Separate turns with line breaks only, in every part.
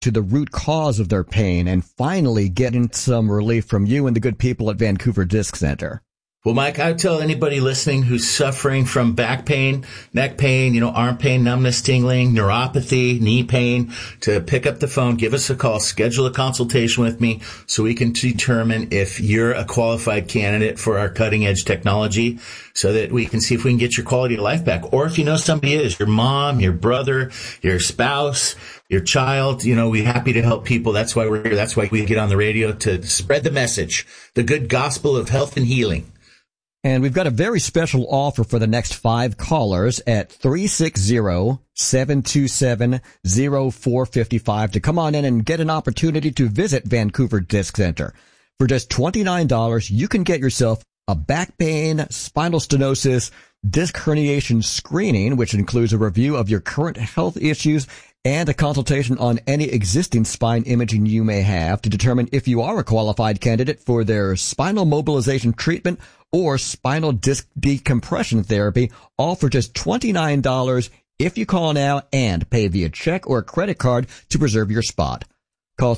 to the root cause of their pain and finally getting some relief from you and the good people at Vancouver Disc Center.
Well, Mike, I would tell anybody listening who's suffering from back pain, neck pain, arm pain, numbness, tingling, neuropathy, knee pain, to pick up the phone, give us a call, schedule a consultation with me so we can determine if you're a qualified candidate for our cutting edge technology so that we can see if we can get your quality of life back. Or if you know somebody is, your mom, your brother, your spouse, your child, we're happy to help people. That's why we're here. That's why we get on the radio to spread the message, the good gospel of health and healing.
And we've got a very special offer for the next 5 callers at 360-727-0455 to come on in and get an opportunity to visit Vancouver Disc Center. For just $29, you can get yourself a back pain, spinal stenosis, disc herniation screening, which includes a review of your current health issues and a consultation on any existing spine imaging you may have to determine if you are a qualified candidate for their spinal mobilization treatment or spinal disc decompression therapy, all for just $29 if you call now and pay via check or credit card to preserve your spot. Call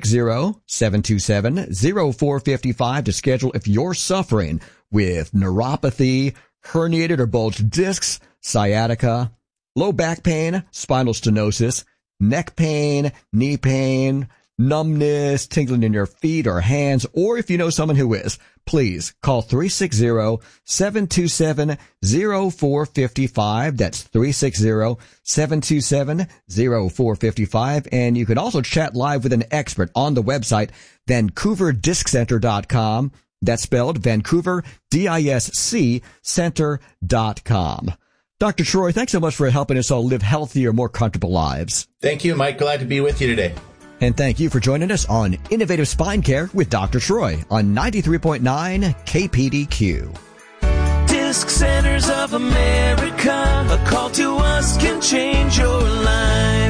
360-727-0455 to schedule if you're suffering with neuropathy, herniated or bulged discs, sciatica, low back pain, spinal stenosis, neck pain, knee pain, numbness, tingling in your feet or hands, or if you know someone who is, please call 360-727-0455. That's 360-727-0455. And you can also chat live with an expert on the website, VancouverDiscCenter.com. That's spelled Vancouver, D-I-S-C, Center.com. Dr. Troy, thanks so much for helping us all live healthier, more comfortable lives.
Thank you, Mike. Glad to be with you today.
And thank you for joining us on Innovative Spine Care with Dr. Troy on 93.9 KPDQ.
Disc Centers of America, a call to us can change your life.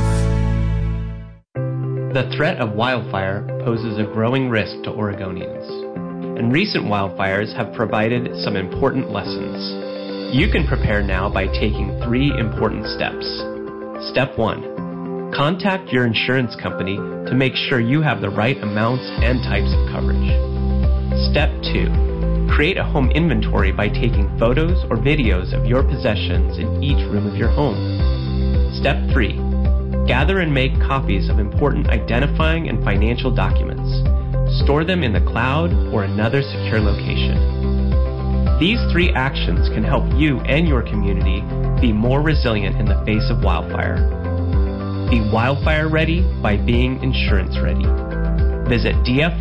The threat of wildfire poses a growing risk to Oregonians, and recent wildfires have provided some important lessons. You can prepare now by taking 3 important steps. Step 1. Contact your insurance company to make sure you have the right amounts and types of coverage. Step 2. Create a home inventory by taking photos or videos of your possessions in each room of your home. Step 3. Gather and make copies of important identifying and financial documents. Store them in the cloud or another secure location. These 3 actions can help you and your community be more resilient in the face of wildfire. Be wildfire ready by being insurance ready. Visit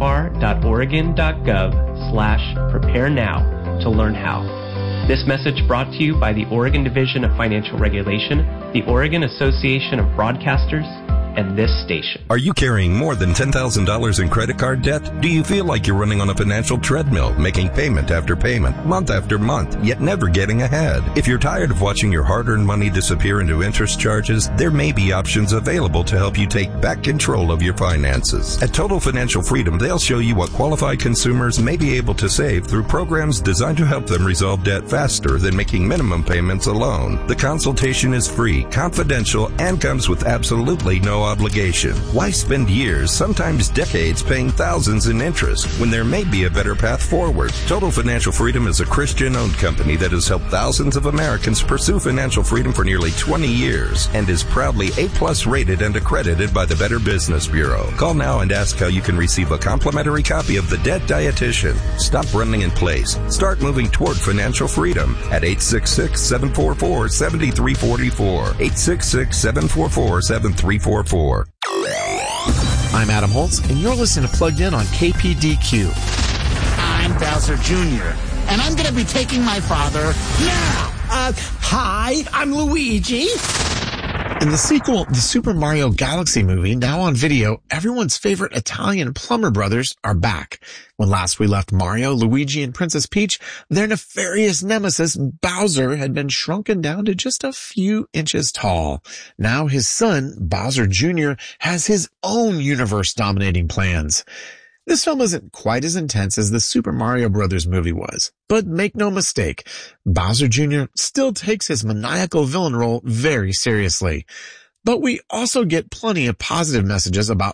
dfr.oregon.gov/prepare now to learn how. This message brought to you by the Oregon Division of Financial Regulation, the Oregon Association of Broadcasters, and this station.
Are you carrying more than $10,000 in credit card debt? Do you feel like you're running on a financial treadmill, making payment after payment, month after month, yet never getting ahead? If you're tired of watching your hard-earned money disappear into interest charges, there may be options available to help you take back control of your finances. At Total Financial Freedom, they'll show you what qualified consumers may be able to save through programs designed to help them resolve debt faster than making minimum payments alone. The consultation is free, confidential, and comes with absolutely no obligation. Why spend years, sometimes decades, paying thousands in interest when there may be a better path forward? Total Financial Freedom is a Christian-owned company that has helped thousands of Americans pursue financial freedom for nearly 20 years and is proudly A+ rated and accredited by the Better Business Bureau. Call now and ask how you can receive a complimentary copy of The Debt Dietitian. Stop running in place. Start moving toward financial freedom at 866-744-7344. 866-744-7344.
I'm Adam Holtz, and you're listening to Plugged In on KPDQ.
I'm Bowser Jr., and I'm going to be taking my father now. Hi, I'm Luigi.
In the sequel, the Super Mario Galaxy movie, now on video, everyone's favorite Italian plumber brothers are back. When last we left Mario, Luigi, and Princess Peach, their nefarious nemesis, Bowser, had been shrunken down to just a few inches tall. Now his son, Bowser Jr., has his own universe-dominating plans. This film isn't quite as intense as the Super Mario Bros. Movie was, but make no mistake, Bowser Jr. still takes his maniacal villain role very seriously. But we also get plenty of positive messages about